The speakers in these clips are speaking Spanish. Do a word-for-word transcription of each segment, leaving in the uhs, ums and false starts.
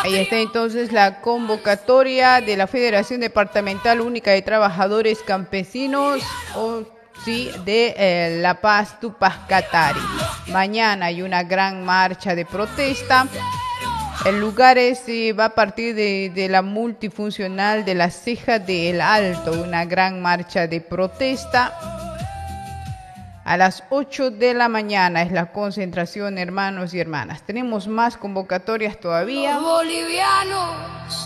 Ahí está entonces la convocatoria de la Federación Departamental Única de Trabajadores Campesinos, o sí, de eh, La Paz, Tupac Katari. Mañana hay una gran marcha de protesta. El lugar es, eh, va a partir de, de la multifuncional de la Ceja del Alto, una gran marcha de protesta. A las ocho de la mañana es la concentración, hermanos y hermanas. Tenemos más convocatorias todavía. Los bolivianos,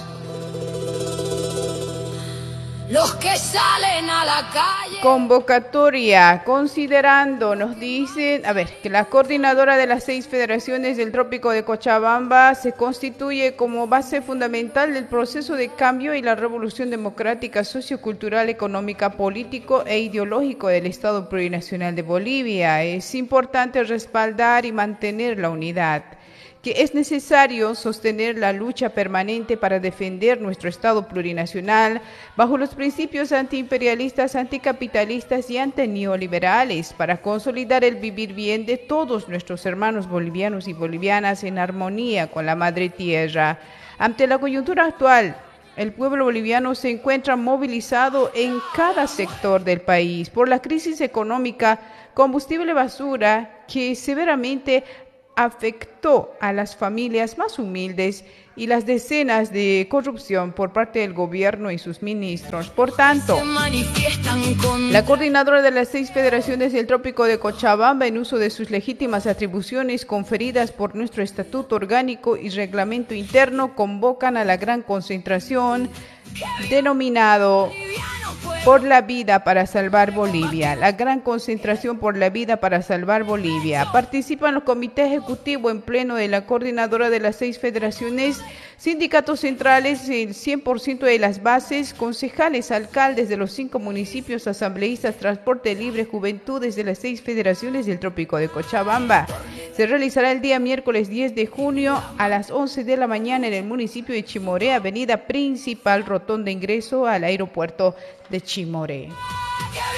los que salen a la calle. Convocatoria, considerando, nos dicen, a ver, que la coordinadora de las seis federaciones del Trópico de Cochabamba se constituye como base fundamental del proceso de cambio y la revolución democrática, sociocultural, económica, político e ideológico del Estado Plurinacional de Bolivia. Es importante respaldar y mantener la unidad, que es necesario sostener la lucha permanente para defender nuestro Estado plurinacional bajo los principios antiimperialistas, anticapitalistas y antineoliberales, para consolidar el vivir bien de todos nuestros hermanos bolivianos y bolivianas en armonía con la madre tierra. Ante la coyuntura actual, el pueblo boliviano se encuentra movilizado en cada sector del país por la crisis económica, combustible basura, que severamente afectó a las familias más humildes, y las decenas de corrupción por parte del gobierno y sus ministros. Por tanto, la coordinadora de las seis federaciones del Trópico de Cochabamba, en uso de sus legítimas atribuciones conferidas por nuestro estatuto orgánico y reglamento interno, convocan a la gran concentración denominado Por la Vida para Salvar Bolivia, la gran concentración por la vida para salvar Bolivia. Participan los comités ejecutivos en pleno de la coordinadora de las seis federaciones, sindicatos centrales, el cien por ciento de las bases, concejales, alcaldes de los cinco municipios, asambleístas, transporte libre, juventudes de las seis federaciones del Trópico de Cochabamba. Se realizará el día miércoles diez de junio a las once de la mañana en el municipio de Chimoré, avenida principal, rotonda ingreso al aeropuerto de Chimoré.